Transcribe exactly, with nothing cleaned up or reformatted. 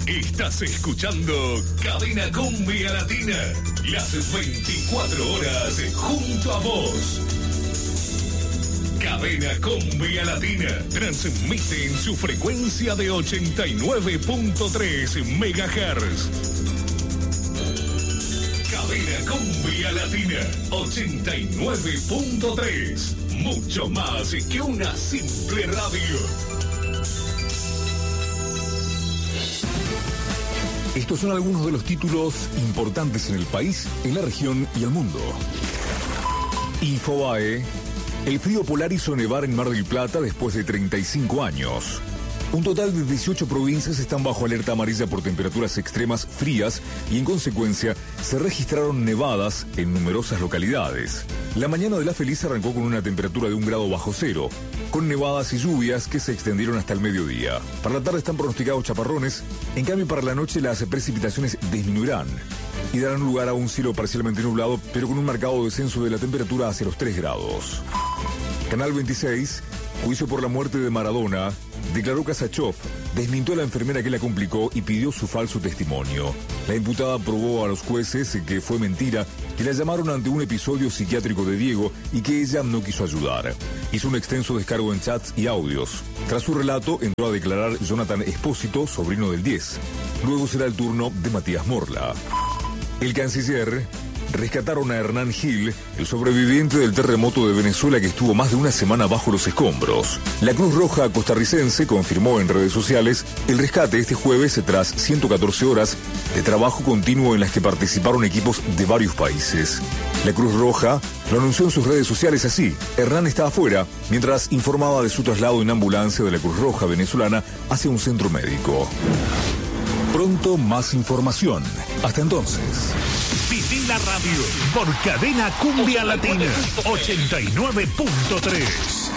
Estás escuchando Cadena Cumbia Latina. Las veinticuatro horas junto a vos. Cadena Cumbia Latina transmite en su frecuencia de ochenta y nueve punto tres megahertz. Cadena Cumbia Latina ochenta y nueve punto tres. Mucho más que una simple radio. Estos son algunos de los títulos importantes en el país, en la región y el mundo. Infobae. El frío polar hizo nevar en Mar del Plata después de treinta y cinco años. Un total de dieciocho provincias están bajo alerta amarilla por temperaturas extremas frías y en consecuencia se registraron nevadas en numerosas localidades. La mañana de La Feliz arrancó con una temperatura de un grado bajo cero, con nevadas y lluvias que se extendieron hasta el mediodía. Para la tarde están pronosticados chaparrones, en cambio para la noche las precipitaciones disminuirán y darán lugar a un cielo parcialmente nublado, pero con un marcado descenso de la temperatura hacia los tres grados. Canal veintiséis, juicio por la muerte de Maradona, declaró Kasachov, desmintió a la enfermera que la complicó y pidió su falso testimonio. La imputada probó a los jueces que fue mentira, que la llamaron ante un episodio psiquiátrico de Diego y que ella no quiso ayudar. Hizo un extenso descargo en chats y audios. Tras su relato, entró a declarar Jonathan Espósito, sobrino del diez. Luego será el turno de Matías Morla. El canciller... Rescataron a Hernán Gil, el sobreviviente del terremoto de Venezuela que estuvo más de una semana bajo los escombros. La Cruz Roja costarricense confirmó en redes sociales el rescate este jueves tras ciento catorce horas de trabajo continuo en las que participaron equipos de varios países. La Cruz Roja lo anunció en sus redes sociales así: Hernán está afuera, mientras informaba de su traslado en ambulancia de la Cruz Roja venezolana hacia un centro médico. Pronto más información. Hasta entonces. Viví la radio por Cadena Cumbia Latina ochenta y nueve punto tres.